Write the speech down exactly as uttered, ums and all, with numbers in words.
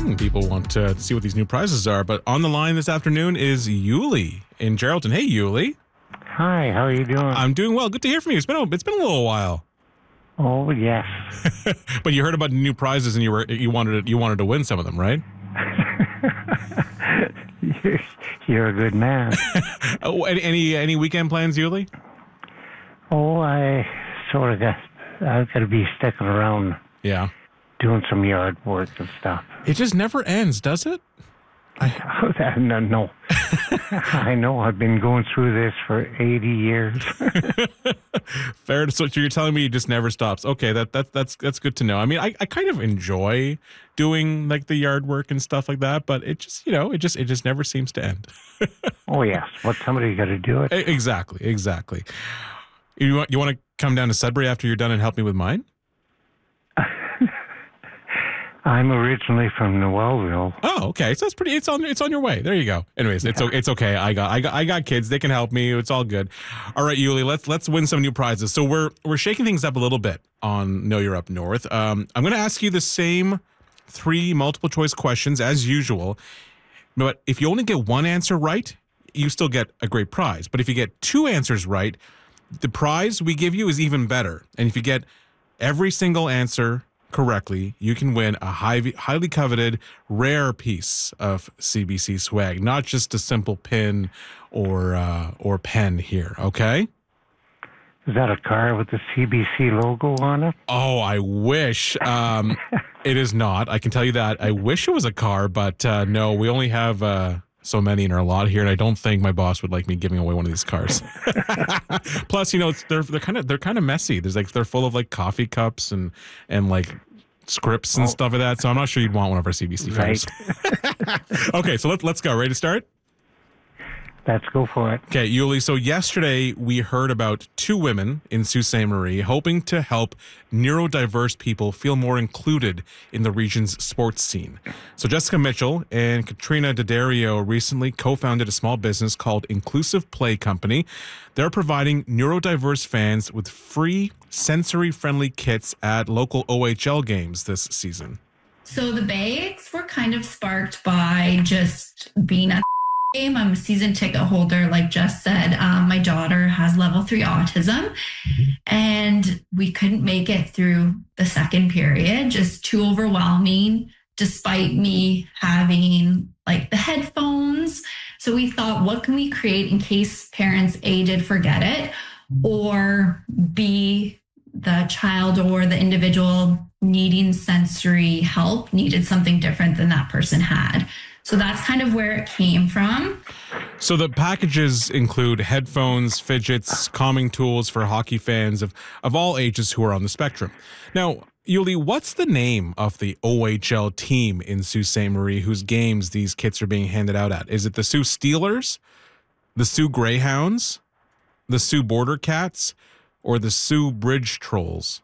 exciting. People want to see what these new prizes are. But on the line this afternoon is Yuli in Geraldton. Hey, Yuli. Hi, how are you doing? I'm doing well. Good to hear from you. It's been a, it's been a little while. Oh, yes. But you heard about the new prizes and you were you wanted to, you wanted to win some of them, right? you're, you're a good man. Oh, any, any any weekend plans, Yuli? Oh, I sort of got, I've got to be sticking around Yeah. doing some yard work and stuff. It just never ends, does it? I, no, no. I know I've been going through this for eighty years. Fair. So you're telling me it just never stops. Okay, that that's that's that's good to know. I mean, I, I kind of enjoy doing like the yard work and stuff like that, but it just you know it just it just never seems to end. Oh yes, but somebody got to do it. Exactly, exactly. You want you want to come down to Sudbury after you're done and help me with mine? I'm originally from Noelville. Oh, okay. So it's pretty. It's on. It's on your way. There you go. Anyways, it's Yeah. it's okay. I got I got I got kids. They can help me. It's all good. All right, Yuli. Let's let's win some new prizes. So we're we're shaking things up a little bit on Know You're Up North. Um, I'm going to ask you the same three multiple choice questions as usual, but if you only get one answer right, you still get a great prize. But if you get two answers right, the prize we give you is even better. And if you get every single answer correctly, you can win a high, highly coveted, rare piece of C B C swag, not just a simple pin or uh, or pen here. Okay. Is that a car with the C B C logo on it? Oh, I wish. Um, it is not. I can tell you that. I wish it was a car, but uh, no, we only have uh, so many in our lot here, and I don't think my boss would like me giving away one of these cars. Plus, you know, it's, they're they're kind of they're kind of messy. There's like they're full of like coffee cups and and like scripts and Oh. stuff like that. So I'm not sure you'd want one of our C B C Right. cars. Okay, so let's let's go. Ready to start? Let's go for it. Okay, Yuli, so yesterday we heard about two women in Sault Ste. Marie hoping to help neurodiverse people feel more included in the region's sports scene. So Jessica Mitchell and Katrina D'Addario recently co-founded a small business called Inclusive Play Company. They're providing neurodiverse fans with free sensory-friendly kits at local O H L games this season. So the bags were kind of sparked by just being at the game. I'm a season ticket holder, like Jess said. Um, my daughter has level three autism, and we couldn't make it through the second period, just too overwhelming, despite me having like the headphones. So we thought, what can we create in case parents, A, did forget it, or B, the child or the individual needing sensory help needed something different than that person had. So that's kind of where it came from. So the packages include headphones, fidgets, calming tools for hockey fans of, of all ages who are on the spectrum. Now, Yuli, what's the name of the O H L team in Sault Ste. Marie whose games these kits are being handed out at? Is it the Sault Steelers, the Sault Greyhounds, the Sault Border Cats, or the Sault Bridge Trolls?